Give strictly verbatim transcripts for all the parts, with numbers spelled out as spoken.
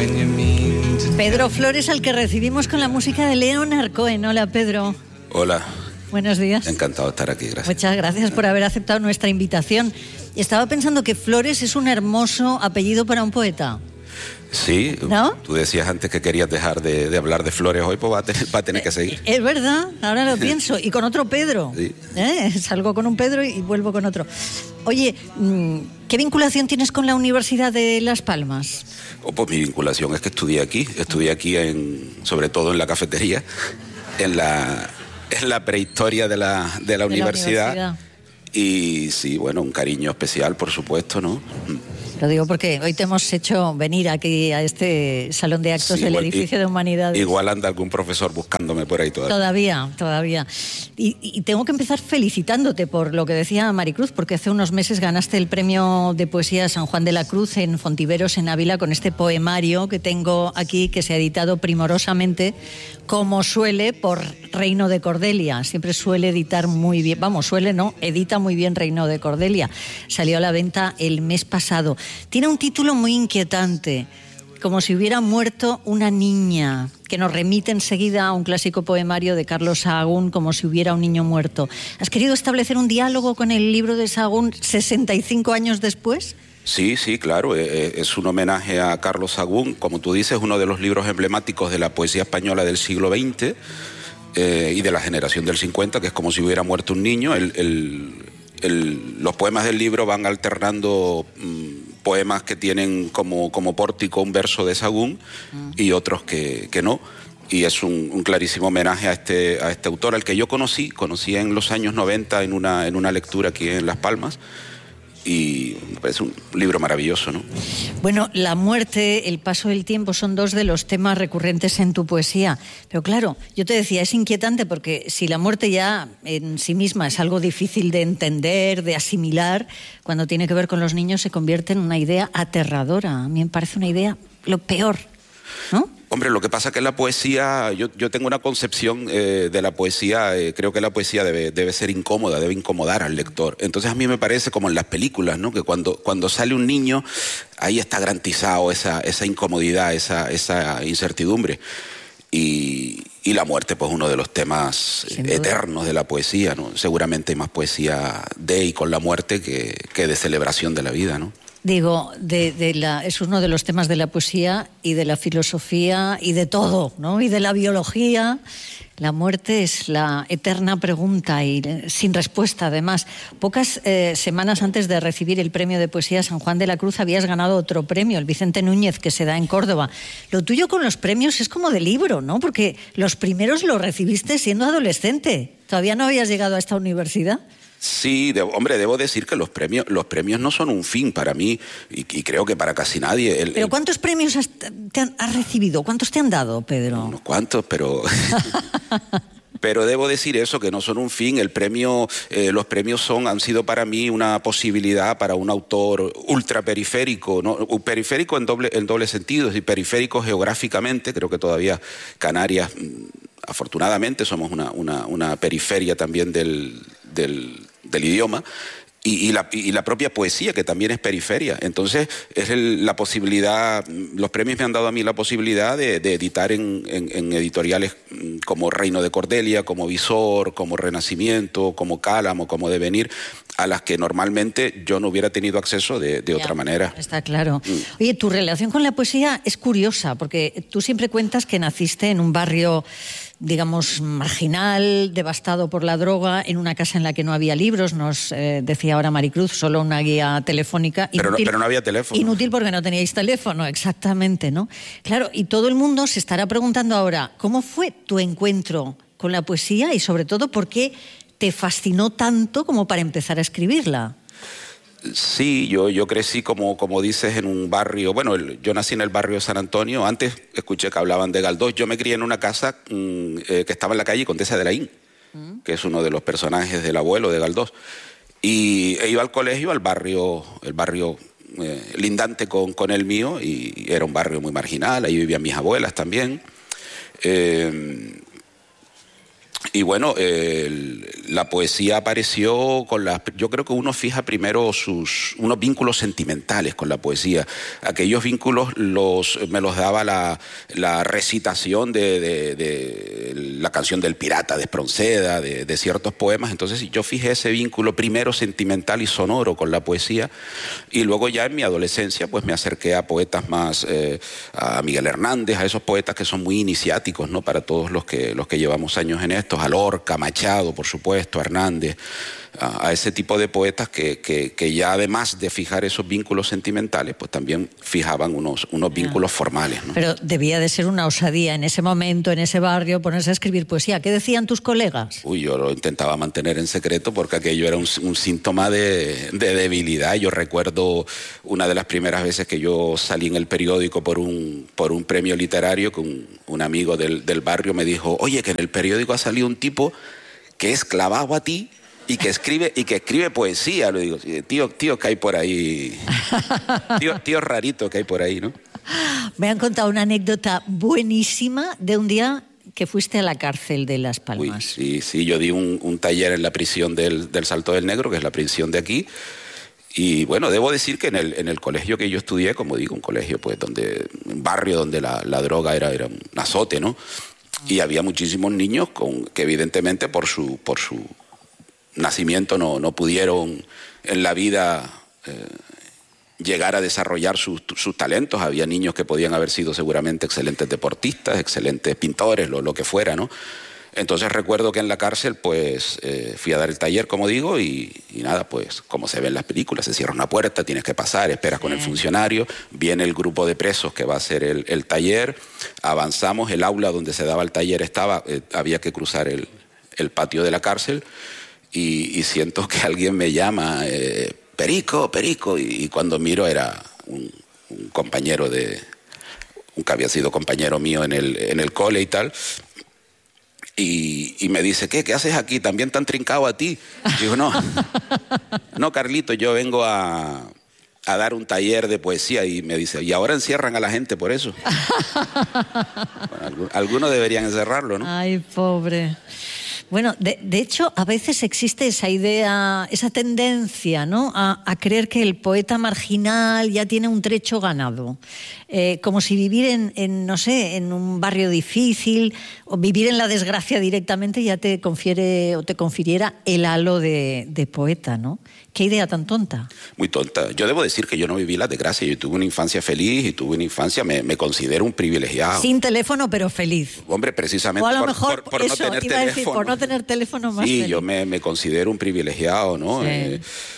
Pedro Flores, al que recibimos con la música de Leonard Cohen. Hola, Pedro. Hola. Buenos días. Encantado de estar aquí, gracias. Muchas gracias por haber aceptado nuestra invitación. Estaba pensando que Flores es un hermoso apellido para un poeta. Sí, ¿no? Tú decías antes que querías dejar de, de hablar de Flores hoy, pues va a tener, va a tener que seguir. Es verdad, ahora lo pienso. Y con otro Pedro. Sí. ¿Eh? Salgo con un Pedro y vuelvo con otro. Oye, ¿qué vinculación tienes con la Universidad de Las Palmas? Oh, pues mi vinculación es que estudié aquí, estudié aquí en, sobre todo en la cafetería, en la, en la prehistoria de la, de la, de universidad. la universidad. Y sí, bueno, un cariño especial, por supuesto, ¿no? Lo digo porque hoy te hemos hecho venir aquí a este salón de actos Sí, del igual, edificio y, de Humanidades. Igual anda algún profesor buscándome por ahí todavía. Todavía, todavía. Y, y tengo que empezar felicitándote por lo que decía Maricruz, porque hace unos meses ganaste el premio de poesía San Juan de la Cruz en Fontiveros, en Ávila, con este poemario que tengo aquí, que se ha editado primorosamente, como suele, por Reino de Cordelia. Siempre suele editar muy bien, vamos, suele no, edita muy bien Reino de Cordelia. Salió a la venta el mes pasado. Tiene un título muy inquietante, como si hubiera muerto una niña, que nos remite enseguida a un clásico poemario de Carlos Sahagún, como si hubiera un niño muerto. ¿Has querido establecer un diálogo con el libro de Sahagún sesenta y cinco años después? Sí, sí, claro, es un homenaje a Carlos Sahagún, como tú dices, uno de los libros emblemáticos de la poesía española del siglo veinte eh, y de la generación del cincuenta, que es como si hubiera muerto un niño. El, el, el, los poemas del libro van alternando mmm, poemas que tienen como, como pórtico un verso de Sahagún mm. y otros que, que no. Y es un, un clarísimo homenaje a este, a este autor, al que yo conocí, conocí en los años noventa en una, en una lectura aquí en Las Palmas. Y me parece un libro maravilloso, ¿no? Bueno, la muerte, el paso del tiempo son dos de los temas recurrentes en tu poesía. Pero claro, yo te decía, es inquietante porque si la muerte ya en sí misma es algo difícil de entender, de asimilar, cuando tiene que ver con los niños se convierte en una idea aterradora. A mí me parece una idea lo peor, ¿no? Hombre, lo que pasa es que la poesía, yo, yo tengo una concepción eh, de la poesía, eh, creo que la poesía debe, debe ser incómoda, debe incomodar al lector. Entonces a mí me parece como en las películas, ¿no? Que cuando, cuando sale un niño, ahí está garantizado esa, esa incomodidad, esa, esa incertidumbre. Y, y la muerte, pues uno de los temas eternos de la poesía, ¿no? Seguramente hay más poesía de y con la muerte que, que de celebración de la vida, ¿no? Digo, de, de la, es uno de los temas de la poesía y de la filosofía y de todo, ¿no? Y de la biología. La muerte es la eterna pregunta y sin respuesta, además. Pocas eh, semanas antes de recibir el premio de poesía San Juan de la Cruz habías ganado otro premio, el Vicente Núñez, que se da en Córdoba. Lo tuyo con los premios es como de libro, ¿no? Porque los primeros los recibiste siendo adolescente. Todavía no habías llegado a esta universidad. Sí, de, hombre, debo decir que los premios, los premios no son un fin para mí y, y creo que para casi nadie. El, ¿Pero cuántos premios has, te han, has recibido? ¿Cuántos te han dado, Pedro? Unos cuantos, pero... Pero debo decir eso, que no son un fin. El premio, eh, los premios son, han sido para mí una posibilidad para un autor ultraperiférico, ¿no? Periférico en doble, en doble sentido, y periférico geográficamente. Creo que todavía Canarias, afortunadamente, somos una, una, una periferia también del... del del idioma y, y, la, y la propia poesía, que también es periferia. Entonces es el, la posibilidad, los premios me han dado a mí la posibilidad de, de editar en, en, en editoriales como Reino de Cordelia, como Visor, como Renacimiento, como Cálamo, como Devenir, a las que normalmente yo no hubiera tenido acceso de, de ya, otra manera. Está claro. Mm. Oye, tu relación con la poesía es curiosa, porque tú siempre cuentas que naciste en un barrio, digamos, marginal, devastado por la droga, en una casa en la que no había libros, nos eh, decía ahora Maricruz, solo una guía telefónica. Pero, inútil, no, pero no había teléfono. Inútil porque no teníais teléfono, exactamente, ¿no? Claro, y todo el mundo se estará preguntando ahora, ¿cómo fue tu encuentro con la poesía y sobre todo por qué te fascinó tanto como para empezar a escribirla? Sí, yo, yo crecí, como, como dices, en un barrio, bueno, el, yo nací en el barrio de San Antonio, antes escuché que hablaban de Galdós, yo me crié en una casa mmm, eh, que estaba en la calle Condesa de Laín, mm. que es uno de los personajes del abuelo de Galdós, y e iba al colegio, al barrio, el barrio eh, lindante con, con el mío, y era un barrio muy marginal, ahí vivían mis abuelas también, eh, Y bueno, eh, la poesía apareció con las... Yo creo que uno fija primero sus unos vínculos sentimentales con la poesía. Aquellos vínculos los me los daba la, la recitación de, de, de la canción del pirata de Espronceda, de, de ciertos poemas. Entonces yo fijé ese vínculo primero sentimental y sonoro con la poesía. Y luego ya en mi adolescencia pues me acerqué a poetas más, eh, a Miguel Hernández, a esos poetas que son muy iniciáticos, ¿no? Para todos los que, los que llevamos años en estos, a Lorca, Machado, por supuesto, Hernández, a, a ese tipo de poetas que, que, que ya además de fijar esos vínculos sentimentales, pues también fijaban unos, unos vínculos formales, ¿no? Pero debía de ser una osadía en ese momento, en ese barrio, ponerse a escribir poesía. ¿Qué decían tus colegas? Uy, yo lo intentaba mantener en secreto porque aquello era un, un síntoma de, de debilidad. Yo recuerdo una de las primeras veces que yo salí en el periódico por un, por un premio literario, que un, un amigo del, del barrio me dijo, oye, que en el periódico ha salido un tipo que es clavado a ti y que escribe y que escribe poesía. Le digo, tío, tío que hay por ahí, tío, tío rarito que hay por ahí, ¿no? Me han contado una anécdota buenísima de un día que fuiste a la cárcel de Las Palmas. Uy, sí, sí, yo di un, un taller en la prisión del, del Salto del Negro, que es la prisión de aquí. Y bueno, debo decir que en el, en el colegio que yo estudié, como digo, un colegio, pues, donde, un barrio donde la, la droga era, era un azote, ¿no? Y había muchísimos niños con, que evidentemente por su, por su nacimiento no, no pudieron en la vida eh, llegar a desarrollar sus, sus talentos. Había niños que podían haber sido seguramente excelentes deportistas, excelentes pintores, lo, lo que fuera, ¿no? Entonces recuerdo que en la cárcel pues eh, fui a dar el taller, como digo, y, y nada, pues como se ve en las películas, se cierra una puerta, tienes que pasar, esperas con el funcionario, viene el grupo de presos que va a hacer el, el taller, avanzamos, el aula donde se daba el taller estaba, eh, había que cruzar el, el patio de la cárcel y, y siento que alguien me llama, eh, Perico, Perico, y, y cuando miro era un, un compañero de, un que había sido compañero mío en el, en el cole y tal. Y, y me dice, ¿qué? ¿Qué haces aquí? ¿También tan trincado a ti? Y digo, no, no, Carlito, yo vengo a, a dar un taller de poesía. Y me dice, ¿y ahora encierran a la gente por eso? Bueno, algunos deberían encerrarlo, ¿no? Ay, pobre. Bueno, de, de hecho, a veces existe esa idea, esa tendencia, ¿no?, a, a creer que el poeta marginal ya tiene un trecho ganado. Eh, como si vivir en, en, no sé, en un barrio difícil o vivir en la desgracia directamente ya te confiere o te confiriera el halo de, de poeta, ¿no? ¿Qué idea tan tonta? Muy tonta. Yo debo decir que yo no viví la desgracia. Yo tuve una infancia feliz y tuve una infancia, me, me considero un privilegiado. Sin teléfono, pero feliz. Hombre, precisamente o a lo por, mejor, por, por eso, no tener te iba teléfono. A decir, por no tener teléfono más Sí, feliz. yo me, me considero un privilegiado, ¿no? Sí. Eh,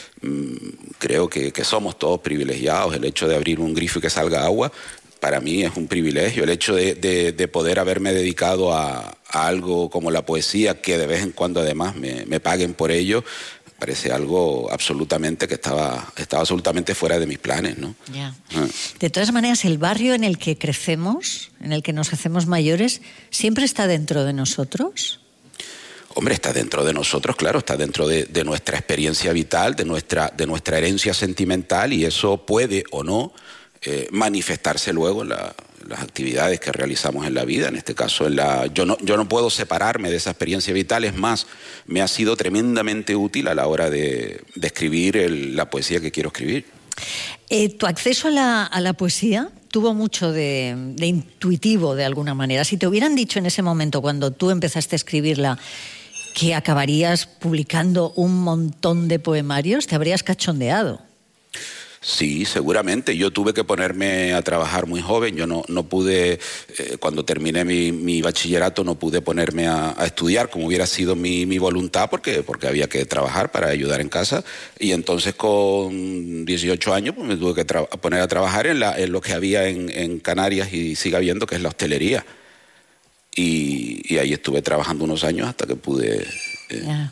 creo que, que somos todos privilegiados. El hecho de abrir un grifo y que salga agua, para mí es un privilegio. El hecho de, de, de poder haberme dedicado a, a algo como la poesía, que de vez en cuando además me, me paguen por ello, parece algo absolutamente que estaba, estaba absolutamente fuera de mis planes, ¿no? Ya. Ah. De todas maneras, el barrio en el que crecemos, en el que nos hacemos mayores, ¿siempre está dentro de nosotros? Hombre, está dentro de nosotros, claro, está dentro de, de nuestra experiencia vital, de nuestra, de nuestra herencia sentimental, y eso puede o no eh, manifestarse luego en la, las actividades que realizamos en la vida. En este caso, en la, yo, no, yo no puedo separarme de esa experiencia vital. Es más, me ha sido tremendamente útil a la hora de, de escribir el, la poesía que quiero escribir. Eh, tu acceso a la, a la poesía tuvo mucho de, de intuitivo, de alguna manera. Si te hubieran dicho en ese momento, cuando tú empezaste a escribirla, que acabarías publicando un montón de poemarios, te habrías cachondeado. Sí, seguramente. Yo tuve que ponerme a trabajar muy joven. Yo no, no pude, eh, cuando terminé mi, mi bachillerato, no pude ponerme a, a estudiar como hubiera sido mi, mi voluntad, porque, porque había que trabajar para ayudar en casa. Y entonces con dieciocho años pues, me tuve que tra- poner a trabajar en, la, en lo que había en, en Canarias y sigue habiendo, que es la hostelería. Y, y ahí estuve trabajando unos años hasta que pude eh, Yeah.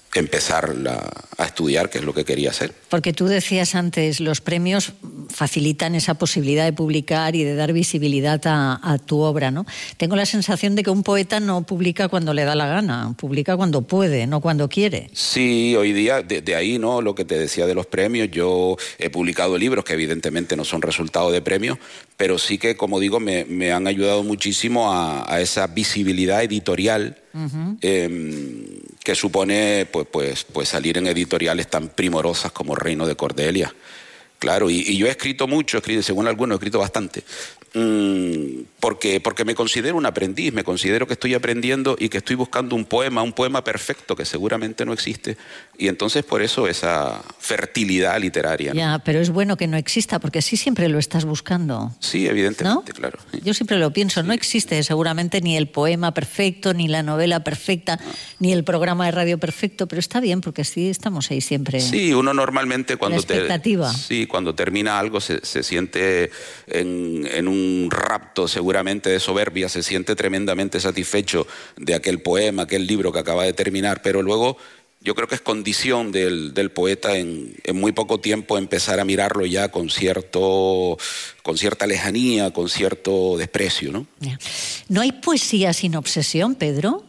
empezar la, a estudiar, que es lo que quería hacer. Porque tú decías antes, los premios facilitan esa posibilidad de publicar y de dar visibilidad a, a tu obra, ¿no? Tengo la sensación de que un poeta no publica cuando le da la gana, publica cuando puede, no cuando quiere. Sí, hoy día, de, de ahí, ¿no? Lo que te decía de los premios, yo he publicado libros que evidentemente no son resultado de premios, pero sí que, como digo, me, me han ayudado muchísimo a, a esa visibilidad editorial. Uh-huh. eh, que supone pues, pues, pues salir en editoriales tan primorosas como Reino de Cordelia. Claro, y, y yo he escrito mucho, he escrito, según algunos he escrito bastante, mmm, porque, porque me considero un aprendiz, me considero que estoy aprendiendo y que estoy buscando un poema, un poema perfecto que seguramente no existe, y entonces por eso esa fertilidad literaria, ¿no? Ya, pero es bueno que no exista, porque sí siempre lo estás buscando. Sí, evidentemente, ¿no? Claro. Yo siempre lo pienso, sí. No existe seguramente ni el poema perfecto, ni la novela perfecta, no. ni el programa de radio perfecto, pero está bien, porque así estamos ahí siempre. Sí, uno normalmente cuando la expectativa. Te, sí, cuando termina algo se, se siente en, en un rapto seguramente de soberbia, se siente tremendamente satisfecho de aquel poema, aquel libro que acaba de terminar, pero luego yo creo que es condición del, del poeta en, en muy poco tiempo empezar a mirarlo ya con cierto, con cierta lejanía, con cierto desprecio, ¿no? ¿No hay poesía sin obsesión, Pedro?